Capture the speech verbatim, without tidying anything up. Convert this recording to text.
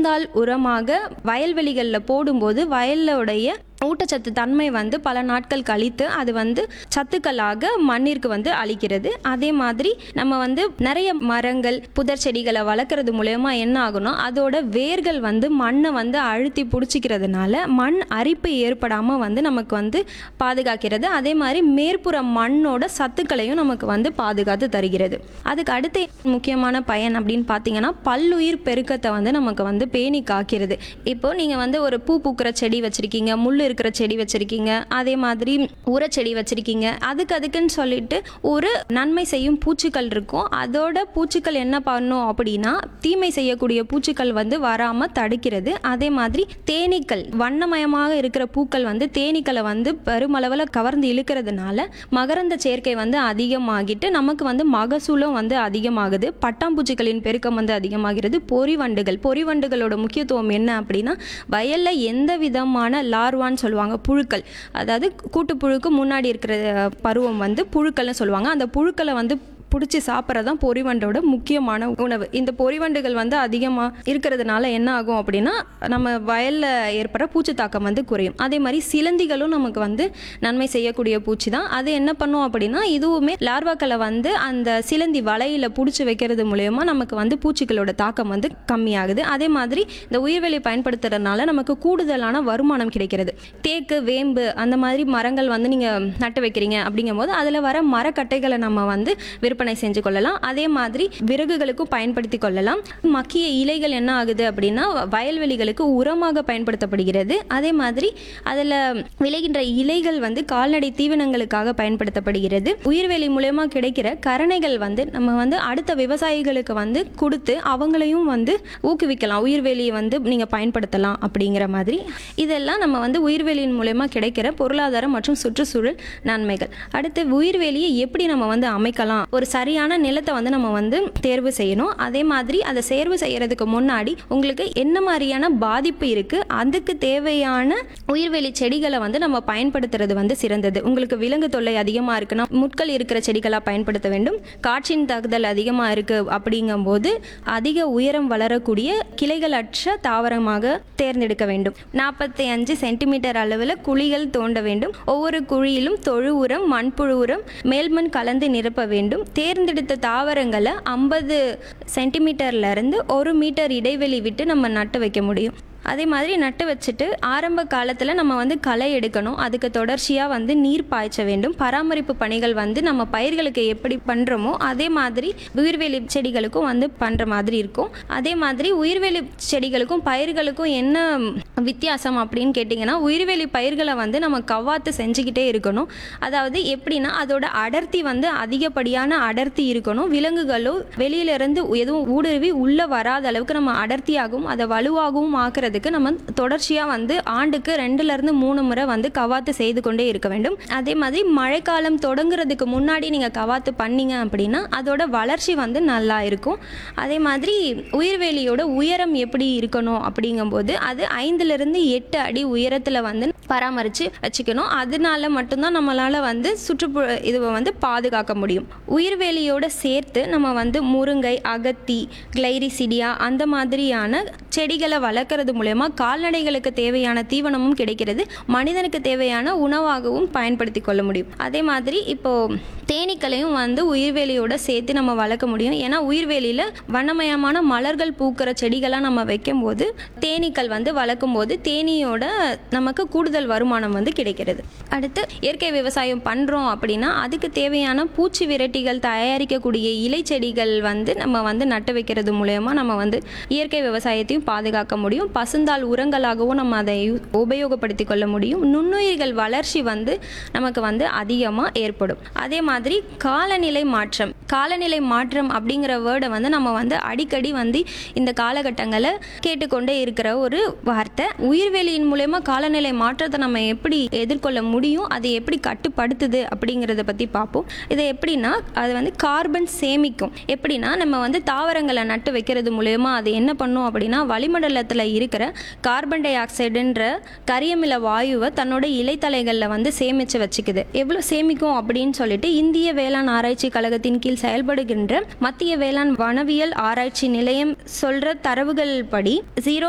பசுந்தாள் உரமாக வயல்வெளிகளில் போடும்போது வயலோடைய ஊட்டச்சத்து தன்மை வந்து பல நாட்கள் கழித்து அது வந்து சத்துக்களாக மண்ணிற்கு வந்து அளிக்கிறது. அதே மாதிரி நம்ம வந்து நிறைய மரங்கள் புதர் செடிகளை வளர்க்குறது மூலயமா என்ன ஆகும்னா அதோட வேர்கள் வந்து மண்ணை வந்து அழுத்தி பிடிச்சிக்கிறதுனால மண் அரிப்பு ஏற்படாமல் வந்து நமக்கு வந்து பாதுகாக்கிறது. அதே மாதிரி மேற்புற மண்ணோட சத்துக்களையும் நமக்கு வந்து பாதுகாத்து தருகிறது. அதுக்கு அடுத்த முக்கியமான பயன் அப்படின்னு பார்த்தீங்கன்னா பல்லுயிர் பெருக்கத்தை வந்து நமக்கு வந்து பேணி காக்கிறது. இப்போ நீங்கள் வந்து ஒரு பூ பூக்கிற செடி வச்சுருக்கீங்க, முள் இருக்கிற செடி வச்சிருக்கீங்க, அதே மாதிரி உரச்செடி வச்சிருக்கீங்க. அதுக்கு அதுக்குன்னு சொல்லிட்டு ஒரு நன்மை செய்யும் பூச்சிகள் இருக்கும். அதோட பூச்சிகள் என்ன பண்ணும் அப்படின்னா தீமை செய்யக்கூடிய பூச்சிகள் வந்து வராம தடுக்கிறது. அதே மாதிரி தேனீக்கள் வண்ணமயமாக இருக்கிற பூக்கள் வந்து தேனீக்களை வந்து பெருமளவில் கவர்ந்து இழுக்கிறதுனால மகரந்த சேர்க்கை வந்து அதிகமாகிட்டு நமக்கு வந்து மகசூலும் வந்து அதிகமாகுது. பட்டாம்பூச்சிகளின் பெருக்கம் வந்து அதிகமாகிறது. பொறிவண்டுகள் பொறிவண்டுகளோட முக்கியத்துவம் என்ன அப்படின்னா வயல்ல எந்த விதமான லார்வான்னு சொல்லுவாங்க, புழுக்கள், அதாவது கூட்டுப்புழுக்கு முன்னாடி இருக்கிற பருவம் வந்து புழுக்கள்னு சொல்லுவாங்க. அந்த புழுக்களை வந்து பிடிச்சி சாப்பிட்றது தான் பொறிவண்டோட முக்கியமான உணவு. இந்த பொறிவண்டுகள் வந்து அதிகமாக இருக்கிறதுனால என்ன ஆகும் அப்படின்னா நம்ம வயலில் ஏற்படுற பூச்சி தாக்கம் வந்து குறையும். அதே மாதிரி சிலந்திகளும் நமக்கு வந்து நன்மை செய்யக்கூடிய பூச்சி தான். அது என்ன பண்ணும் அப்படின்னா இதுவுமே லார்வாக்களை வந்து அந்த சிலந்தி வலையில் பிடிச்சி வைக்கிறது மூலயமா நமக்கு வந்து பூச்சிகளோட தாக்கம் வந்து கம்மியாகுது. அதே மாதிரி இந்த உயிர்வேலி பயன்படுத்துறதுனால நமக்கு கூடுதலான வருமானம் கிடைக்கிறது. தேக்கு வேம்பு அந்த மாதிரி மரங்கள் வந்து நீங்கள் நட்டு வைக்கிறீங்க அப்படிங்கும் போது அதில் வர மரக்கட்டைகளை நம்ம வந்து விற்பனை செஞ்சு கொள்ளலாம். அதே மாதிரி விறகுகளுக்கும் பயன்படுத்தி கொள்ளலாம். மக்கிய இலைகள் என்ன ஆகுது அப்படின்னா வயல்வெளிகளுக்கு உரமாக பயன்படுத்தப்படுகிறது. அதே மாதிரி அதில் விளைகின்ற இலைகள் வந்து கால்நடை தீவனங்களுக்காக பயன்படுத்தப்படுகிறது. உயிர்வேலி மூலமா கிடைக்கிற கரணைகள் வந்து நம்ம வந்து அடுத்த விவசாயிகளுக்கு வந்து கொடுத்து அவங்களையும் வந்து ஊக்குவிக்கலாம். உயிர்வேலியை வந்து நீங்கள் பயன்படுத்தலாம் அப்படிங்கிற மாதிரி இதெல்லாம் நம்ம வந்து உயிர்வேலியின் மூலமா கிடைக்கிற பொருளாதாரம் மற்றும் சுற்றுச்சூழல் நன்மைகள். அடுத்து உயிர்வேலியை எப்படி நம்ம வந்து அமைக்கலாம், ஒரு சரியான நிலத்தை வந்து நம்ம வந்து தேர்வு செய்யணும். அதே மாதிரி அதை தேர்வு செய்யறதுக்கு முன்னாடி உங்களுக்கு என்ன மாதிரியான பாதிப்பு இருக்கு, அதுக்கு தேவையான உயிர்வேலி செடிகளை வந்து நம்ம பயன்படுத்துறது வந்து சிறந்தது. உங்களுக்கு விலங்கு தொல்லை அதிகமாக இருக்குன்னா முட்கள் இருக்கிற செடிகளாக பயன்படுத்த வேண்டும். காற்றின் தாக்குதல் அதிகமாக இருக்கு அப்படிங்கும் போது அதிக உயரம் வளரக்கூடிய கிளைகளற்ற தாவரமாக தேர்ந்தெடுக்க வேண்டும். நாற்பத்தி அஞ்சு சென்டிமீட்டர் அளவில் குழிகள் தோண்ட வேண்டும். ஒவ்வொரு குழியிலும் தொழு உரம் மண்புழு உரம் மேல்மண் கலந்து நிரப்ப வேண்டும். தேர்ந்தெடுத்த தாவரங்களை ஐம்பது சென்டிமீட்டர்ல இருந்து ஒரு மீட்டர் இடைவெளி விட்டு நம்ம நட்டு வைக்க முடியும். அதே மாதிரி நட்டு வச்சுட்டு ஆரம்ப காலத்தில் நம்ம வந்து களை எடுக்கணும். அதுக்கு தொடர்ச்சியாக வந்து நீர் பாய்ச்ச வேண்டும். பராமரிப்பு பணிகள் வந்து நம்ம பயிர்களுக்கு எப்படி பண்ணுறோமோ அதே மாதிரி உயிர்வேலி செடிகளுக்கும் வந்து பண்ணுற மாதிரி இருக்கும். அதே மாதிரி உயிர்வேலி செடிகளுக்கும் பயிர்களுக்கும் என்ன வித்தியாசம் அப்படின்னு கேட்டிங்கன்னா உயிர்வேலி பயிர்களை வந்து நம்ம கவ்வாத்து செஞ்சுக்கிட்டே இருக்கணும். அதாவது எப்படின்னா அதோட அடர்த்தி வந்து அதிகப்படியான அடர்த்தி இருக்கணும். விலங்குகளோ வெளியிலிருந்து எதுவும் ஊடுருவி உள்ளே வராத அளவுக்கு நம்ம அடர்த்தியாகவும் அதை வலுவாகவும் ஆக்குறது நம்ம தொடர்ச்சியா வந்து ஆண்டுக்கு ரெண்டுல இருந்து மூணு முறை வந்து கவாத்து செய்து கொண்டே இருக்க வேண்டும். அதே மாதிரி மழைக்காலம் தொடங்குறதுக்கு முன்னாடி நீங்க கவாத்து பண்ணீங்க அப்படின்னா அதோட வளர்ச்சி வந்து நல்லா இருக்கும். அதே மாதிரி உயிர்வேலியோட உயரம் எப்படி இருக்கணும் அப்படிங்கும்போது அது ஐந்துல இருந்து எட்டு அடி உயரத்துல வந்து பராமரித்து வச்சுக்கணும். அதனால மட்டும்தான் நம்மளால் வந்து சுற்றுப்புற இதுவை வந்து பாதுகாக்க முடியும். உயிர்வேலியோடு சேர்த்து நம்ம வந்து முருங்கை அகத்தி கிளைரிசிடியா அந்த மாதிரியான செடிகளை வளர்க்குறது மூலமா கால்நடைகளுக்கு தேவையான தீவனமும் கிடைக்கிறது, மனிதனுக்கு தேவையான உணவாகவும் பயன்படுத்தி கொள்ள முடியும். அதே மாதிரி இப்போ தேனீக்களையும் வந்து உயிர்வேலியோட சேர்த்து நம்ம வளர்க்க முடியும். ஏன்னா உயிர்வேலியில் வண்ணமயமான மலர்கள் பூக்கிற செடிகளாக நம்ம வைக்கும் போது தேனீக்கள் வந்து வளர்க்கும் போது தேனீயோட நமக்கு கூடுதல் வருமானம் வந்து கிடைக்கிறது. அடுத்து இயற்கை விவசாயம் பண்ணுறோம் அப்படின்னா அதுக்கு தேவையான பூச்சி விரட்டிகள் தயாரிக்கக்கூடிய இலை செடிகள் வந்து நம்ம வந்து நட்டு வைக்கிறது மூலயமா நம்ம வந்து இயற்கை விவசாயத்தையும் பாதுகாக்க முடியும். பசுந்தாள் உரங்களாகவும் நம்ம அதை உபயோகப்படுத்தி கொள்ள முடியும். நுண்ணுயிர்கள் வளர்ச்சி வந்து நமக்கு வந்து அதிகமாக ஏற்படும். அதே மாதிரி காலநிலை மாற்றம் காலநிலை மாற்றம் அப்படிங்கிற வேர்டை வந்து நம்ம வந்து அடிக்கடி வந்து இந்த காலகட்டங்களை கேட்டுக்கொண்டே இருக்கிற ஒரு வார்த்தை. உயிர்வேலியின் மூலமா காலநிலை மாற்றத்தை நம்ம எப்படி எதிர்கொள்ள முடியும், அதை எப்படி கட்டுப்படுத்துது அப்படிங்கிறத பற்றி பார்ப்போம். இதை எப்படின்னா அது வந்து கார்பன் சேமிக்கும். எப்படின்னா நம்ம வந்து தாவரங்களை நட்டு வைக்கிறது மூலமா அது என்ன பண்ணும் அப்படின்னா வளிமண்டலத்தில் இருக்கிற கார்பன் டை ஆக்சைடுன்ற கரியமில வாயுவை தன்னோட இலைத்தலைகளில் வந்து சேமித்து வச்சுக்குது. எவ்வளோ சேமிக்கும் அப்படின்னு சொல்லிட்டு இந்திய வேளாண் ஆராய்ச்சி கழகத்தின் கீழ் செயல்படுகின்ற மத்திய வேளாண் வனவியல் ஆராய்ச்சி நிலையம் சொல்ற தரவுகள் படி ஜீரோ